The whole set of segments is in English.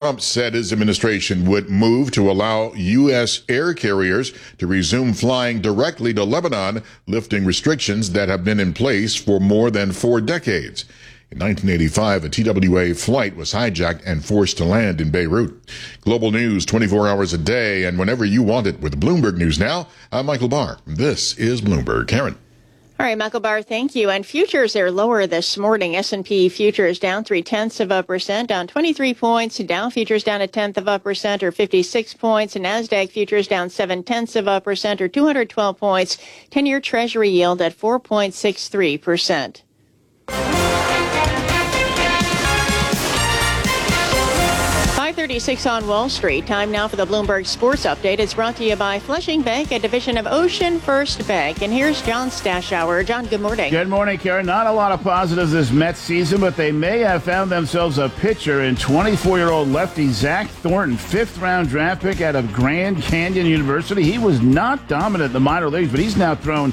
Trump said his administration would move to allow U.S. air carriers to resume flying directly to Lebanon, lifting restrictions that have been in place for more than 4 decades. In 1985, a TWA flight was hijacked and forced to land in Beirut. Global news 24 hours a day and whenever you want it with Bloomberg News Now. I'm Michael Barr. This is Bloomberg. Karen. All right, Michael Barr, thank you. And futures are lower this morning. S&P futures down 0.3%, down 23 points. Dow futures down 0.1%, or 56 points. And NASDAQ futures down 0.7%, or 212 points. 10-year Treasury yield at 4.63%. 5:36 on Wall Street. Time now for the Bloomberg Sports Update. It's brought to you by Flushing Bank, a division of Ocean First Bank. And here's John Stashower. John, good morning. Good morning, Karen. Not a lot of positives this Mets season, but they may have found themselves a pitcher in 24-year-old lefty Zach Thornton, 5th-round draft pick out of Grand Canyon University. He was not dominant in the minor leagues, but he's now thrown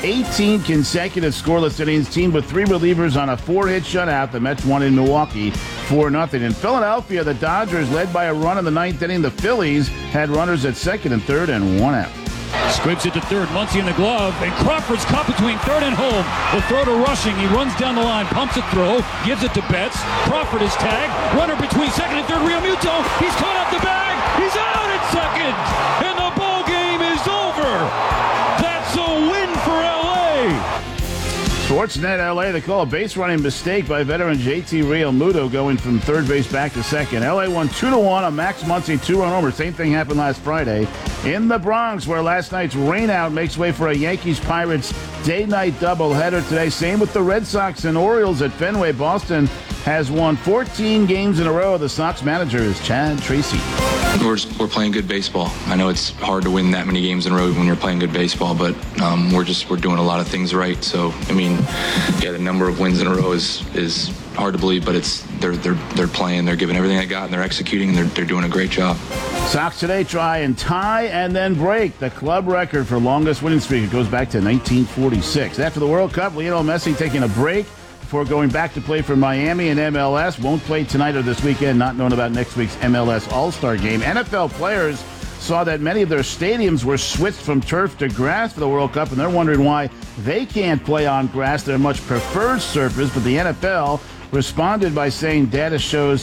18 consecutive scoreless innings, teamed with 3 relievers on a 4-hit shutout. The Mets won in Milwaukee 4-0. In Philadelphia, the Dodgers led by a run in the 9th inning. The Phillies had runners at 2nd and 3rd and 1 out. Squibs it to 3rd, Muncy in the glove, and Crawford's caught between 3rd and home. The throw to Rushing, he runs down the line, pumps a throw, gives it to Betts. Crawford is tagged, runner between 2nd and 3rd, Realmuto, he's caught up the bag, he's out at 2nd, and the ball game is over. That's a win for LA. Sportsnet LA, they call a base running mistake by veteran JT Realmuto going from 3rd base back to 2nd. LA won 2-1, a Max Muncy 2-run homer. Same thing happened last Friday in the Bronx, where last night's rainout makes way for a Yankees-Pirates day-night doubleheader today. Same with the Red Sox and Orioles at Fenway. Boston has won 14 games in a row. The Sox manager is Chad Tracy. We're playing good baseball. I know it's hard to win that many games in a row when you're playing good baseball, but we're doing a lot of things right. So I mean, yeah, the number of wins in a row is hard to believe, but they're playing, they're giving everything they got, and they're executing, and they're doing a great job. Sox today try and tie and then break the club record for longest winning streak. It goes back to 1946. After the World Cup, Lionel Messi taking a break before going back to play for Miami and MLS. Won't play tonight or this weekend, not known about next week's MLS All-Star Game. NFL players saw that many of their stadiums were switched from turf to grass for the World Cup, and they're wondering why they can't play on grass, their much preferred surface. But the NFL responded by saying data shows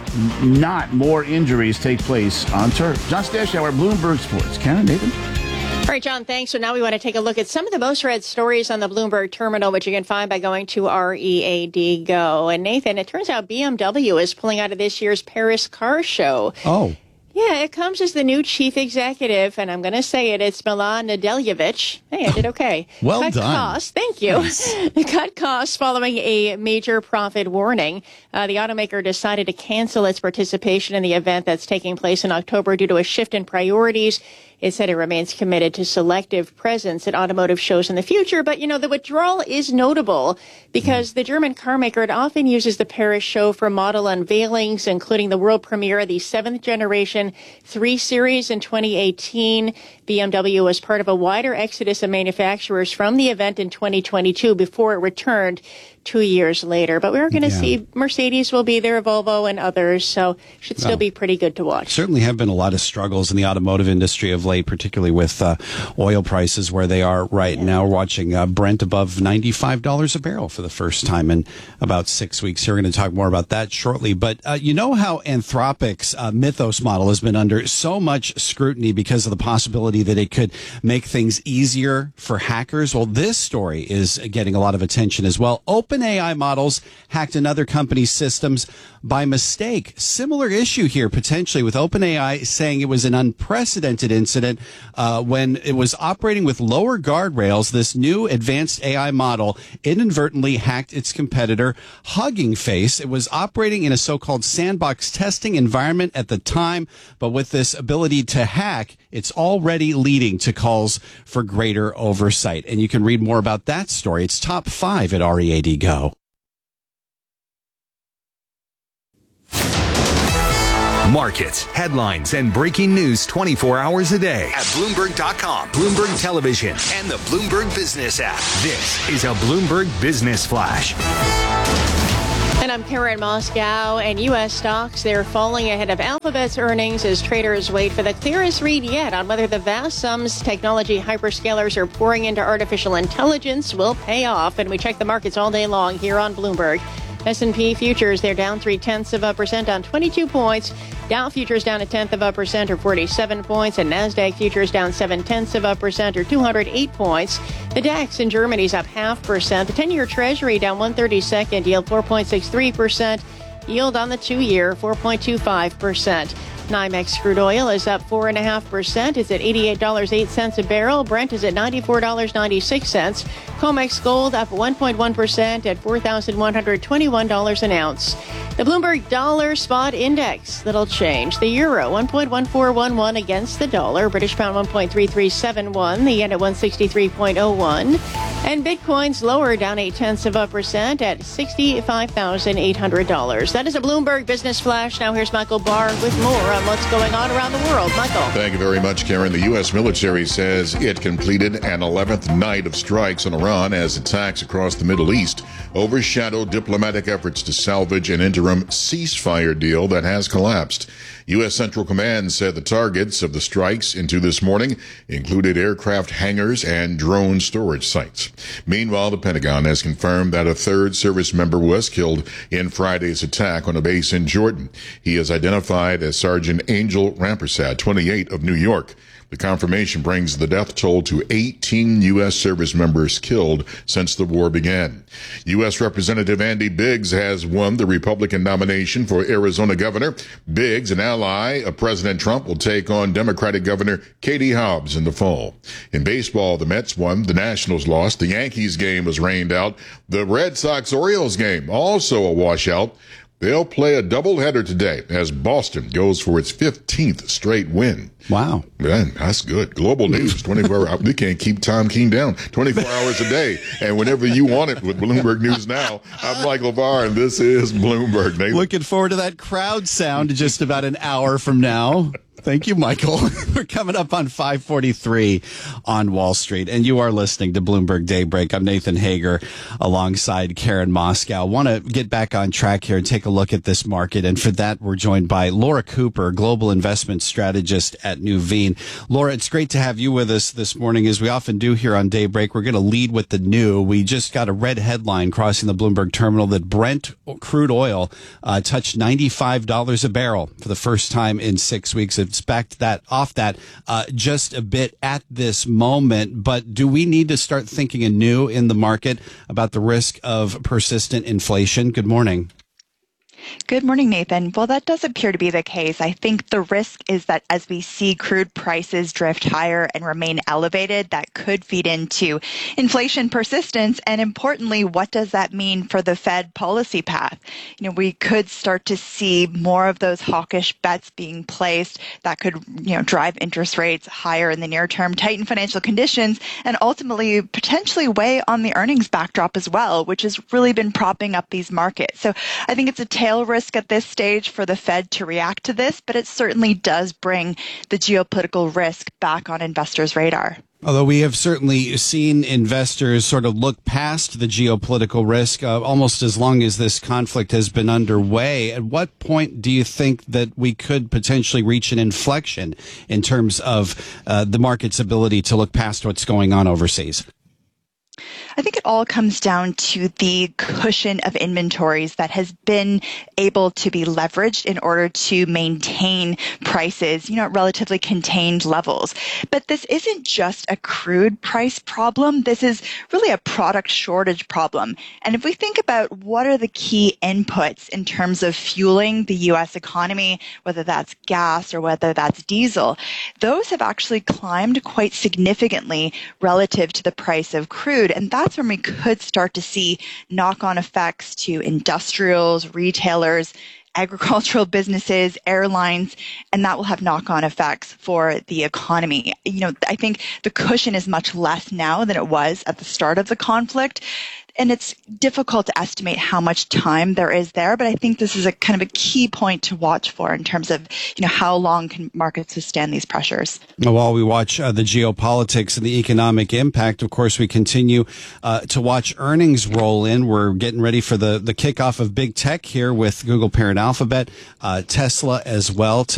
not more injuries take place on turf. John Stashower, Bloomberg Sports. Karen, Nathan? All right, John, thanks. So now we want to take a look at some of the most read stories on the Bloomberg terminal, which you can find by going to READ Go. And Nathan, it turns out BMW is pulling out of this year's Paris Car Show. Oh. Yeah, it comes as the new chief executive, and I'm going to say it's Milan Nedeljkovic. Hey, I did okay. Well Cut done. Costs, thank you. Nice. Cut costs following a major profit warning. The automaker decided to cancel its participation in the event that's taking place in October due to a shift in priorities. It said it remains committed to selective presence at automotive shows in the future. But, the withdrawal is notable because the German car maker, it often uses the Paris show for model unveilings, including the world premiere of the 7th generation 3 Series in 2018. BMW was part of a wider exodus of manufacturers from the event in 2022 before it returned 2 years later. But we're going to see Mercedes will be there, Volvo and others, so should still be pretty good to watch. Certainly have been a lot of struggles in the automotive industry of late, particularly with oil prices where they are right now. We're watching Brent above $95 a barrel for the first time in about 6 weeks. Here we're going to talk more about that shortly. But you know how Anthropic's Mythos model has been under so much scrutiny because of the possibility that it could make things easier for hackers? Well, this story is getting a lot of attention as well. OpenAI models hacked another company's systems by mistake. Similar issue here, potentially, with OpenAI saying it was an unprecedented incident when it was operating with lower guardrails. This new advanced AI model inadvertently hacked its competitor, Hugging Face. It was operating in a so-called sandbox testing environment at the time, but with this ability to hack, it's already leading to calls for greater oversight. And you can read more about that story. It's top 5 at READ Go. Markets, headlines, and breaking news 24 hours a day at Bloomberg.com, Bloomberg Television, and the Bloomberg Business app. This is a Bloomberg Business Flash. And I'm Karen Moscow, and U.S. stocks, they're falling ahead of Alphabet's earnings as traders wait for the clearest read yet on whether the vast sums technology hyperscalers are pouring into artificial intelligence will pay off. And we check the markets all day long here on Bloomberg. S&P futures, they're down 0.3% on 22 points. Dow futures down 0.1% or 47 points. And NASDAQ futures down 0.7% or 208 points. The DAX in Germany's up 0.5%. The 10-year Treasury down 1/32, yield 4.63%. Yield on the 2-year, 4.25%. NYMEX crude oil is up 4.5%. It's at $88.08 a barrel. Brent is at $94.96. COMEX gold up 1.1% at $4,121 an ounce. The Bloomberg Dollar Spot Index, little change. The euro, 1.1411 against the dollar. British pound, 1.3371. The yen at 163.01. And Bitcoin's lower, down 0.8% at $65,800. That is a Bloomberg Business Flash. Now here's Michael Barr with more on what's going on around the world. Michael. Thank you very much, Karen. The U.S. military says it completed an 11th night of strikes on Iran as attacks across the Middle East overshadowed diplomatic efforts to salvage an interim ceasefire deal that has collapsed. U.S. Central Command said the targets of the strikes into this morning included aircraft hangars and drone storage sites. Meanwhile, the Pentagon has confirmed that a third service member was killed in Friday's attack on a base in Jordan. He is identified as Sergeant Angel Rampersad, 28, of New York. The confirmation brings the death toll to 18 U.S. service members killed since the war began. U.S. Representative Andy Biggs has won the Republican nomination for Arizona governor. Biggs, an ally of President Trump, will take on Democratic Governor Katie Hobbs in the fall. In baseball, the Mets won, the Nationals lost, the Yankees game was rained out, the Red Sox-Orioles game also a washout. They'll play a doubleheader today as Boston goes for its 15th straight win. Wow. Man, that's good. Global news, 24 hours. We can't keep Tom Keene down 24 hours a day. And whenever you want it with Bloomberg News Now, I'm Michael Barr, and this is Bloomberg. Nathan. Looking forward to that crowd sound just about an hour from now. Thank you, Michael. We're coming up on 5:43 on Wall Street, and you are listening to Bloomberg Daybreak. I'm Nathan Hager alongside Karen Moscow. Want to get back on track here and take a look at this market, and for that, we're joined by Laura Cooper, Global Investment Strategist at Nuveen. Laura, it's great to have you with us this morning, as we often do here on Daybreak. We're going to lead with the new. We just got a red headline crossing the Bloomberg terminal that Brent crude oil touched $95 a barrel for the first time in 6 weeks. It's backed that off that just a bit at this moment. But do we need to start thinking anew in the market about the risk of persistent inflation? Good morning. Good morning, Nathan. Well, that does appear to be the case. I think the risk is that as we see crude prices drift higher and remain elevated, that could feed into inflation persistence. And importantly, what does that mean for the Fed policy path? We could start to see more of those hawkish bets being placed that could, drive interest rates higher in the near term, tighten financial conditions, and ultimately potentially weigh on the earnings backdrop as well, which has really been propping up these markets. So I think it's a tail risk at this stage for the Fed to react to this, but it certainly does bring the geopolitical risk back on investors' radar. Although we have certainly seen investors sort of look past the geopolitical risk almost as long as this conflict has been underway. At what point do you think that we could potentially reach an inflection in terms of the market's ability to look past what's going on overseas? I think it all comes down to the cushion of inventories that has been able to be leveraged in order to maintain prices, at relatively contained levels. But this isn't just a crude price problem. This is really a product shortage problem. And if we think about what are the key inputs in terms of fueling the U.S. economy, whether that's gas or whether that's diesel, those have actually climbed quite significantly relative to the price of crude. And that's when we could start to see knock-on effects to industrials, retailers, agricultural businesses, airlines, and that will have knock-on effects for the economy. I think the cushion is much less now than it was at the start of the conflict. and it's difficult to estimate how much time there is there, but I think this is a kind of a key point to watch for in terms of, how long can markets withstand these pressures. While we watch the geopolitics and the economic impact, of course, we continue to watch earnings roll in. We're getting ready for the kickoff of big tech here with Google parent Alphabet, Tesla as well.